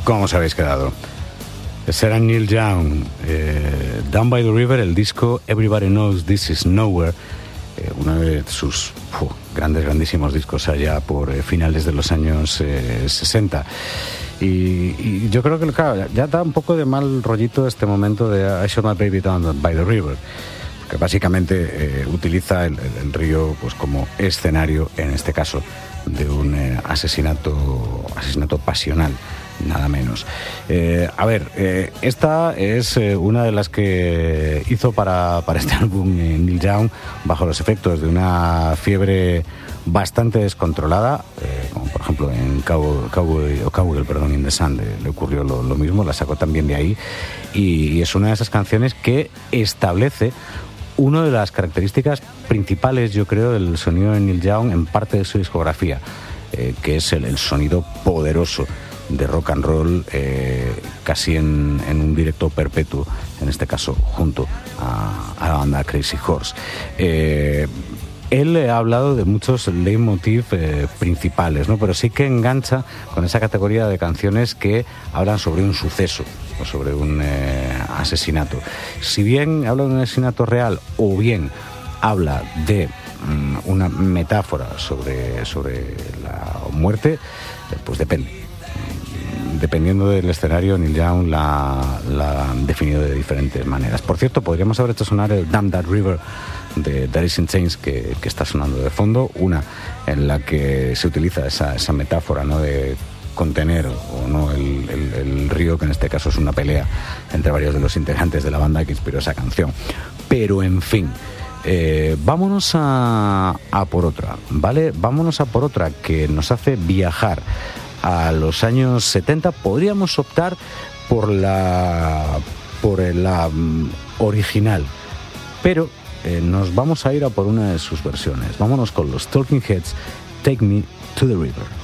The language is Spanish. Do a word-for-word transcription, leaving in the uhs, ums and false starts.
¿Cómo os habéis quedado? Será Neil Young, eh, Down by the River, el disco Everybody Knows This Is Nowhere, eh, uno de sus uh, grandes, grandísimos discos allá por eh, finales de los años eh, sesenta. Y, y yo creo que claro, ya da un poco de mal rollito este momento de I Shot My Baby Down by the River, que básicamente eh, utiliza el, el, el río pues como escenario, en este caso, de un eh, asesinato, asesinato pasional, nada menos. Eh, a ver, eh, esta es eh, una de las que hizo para, para este álbum eh, Neil Young, bajo los efectos de una fiebre bastante descontrolada, eh, como por ejemplo en Cowboy, Cowboy, o Cowboy, perdón, in the Sun le, le ocurrió lo, lo mismo, la sacó también de ahí, y, y es una de esas canciones que establece una de las características principales, yo creo, del sonido de Neil Young en parte de su discografía, eh, que es el, el sonido poderoso de rock and roll, eh, casi en, en un directo perpetuo, en este caso junto a, a la banda Crazy Horse. Eh, Él ha hablado de muchos leitmotiv eh, principales, ¿no? Pero sí que engancha con esa categoría de canciones que hablan sobre un suceso o sobre un eh, asesinato. Si bien habla de un asesinato real o bien habla de um, una metáfora sobre, sobre la muerte, eh, pues depende. Dependiendo del escenario, Neil Young la, la ha definido de diferentes maneras. Por cierto, podríamos haber hecho sonar el Damn That River de Alice in Chains que, que está sonando de fondo, una en la que se utiliza esa, esa metáfora, ¿no?, de contener o no el, el, el río, que en este caso es una pelea entre varios de los integrantes de la banda que inspiró esa canción. Pero en fin, eh, vámonos a, a por otra, ¿vale? Vámonos a por otra que nos hace viajar a los años setenta. Podríamos optar por la por la um, original, pero eh, nos vamos a ir a por una de sus versiones. Vámonos con los Talking Heads, Take Me to the River.